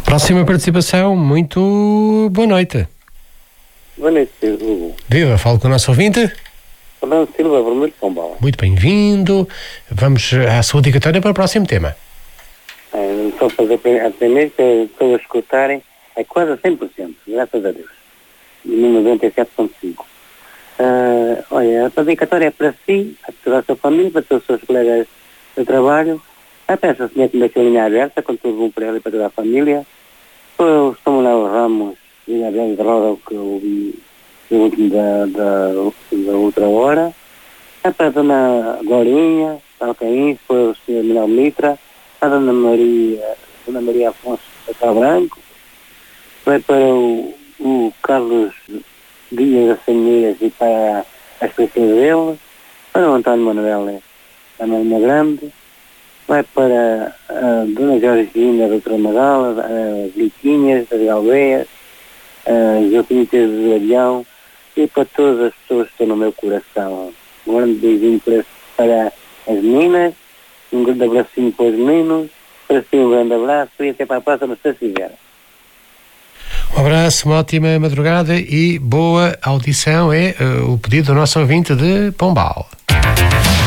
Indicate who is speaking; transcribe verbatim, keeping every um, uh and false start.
Speaker 1: Próxima participação, muito boa noite.
Speaker 2: Boa noite, Hugo.
Speaker 1: Viva, falo com o nosso ouvinte.
Speaker 2: Fernando Silva, Vermelho de Pombal.
Speaker 1: Muito bem-vindo. Vamos à sua dedicatória para o próximo tema.
Speaker 2: É, só fazer a primeira que estou a escutarem é quase a cem por cento, graças a Deus. E no noventa e sete vírgula cinco. Uh, olha, a dedicatória é para si, para toda a sua família, para todos os seus colegas de trabalho. A peça tinha que deixar a linha aberta, com tudo bom para ela e para toda a família. Depois o Samuel Ramos, linha aberta de roda, que eu vi no último da, da, da outra hora. É para a Dona Glorinha, para o Caim, para o senhor Manuel Mitra, para a Dona Maria, Dona Maria Afonso Sá Branco, vai para o, o Carlos Dias das Famílias e para as pessoas dele, para o António Manuel da Marina Grande, vai para a Dona Georgina da Doutora Magala, as Liquinhas, das Galveias, a Joaquim do Avião, e para todas as pessoas que estão no meu coração. Um grande beijinho para, para as meninas, um grande abracinho para os meninos, para si um grande abraço e até para a próxima, se estiver.
Speaker 1: Um abraço, uma ótima madrugada e boa audição é uh, o pedido do nosso ouvinte de Pombal.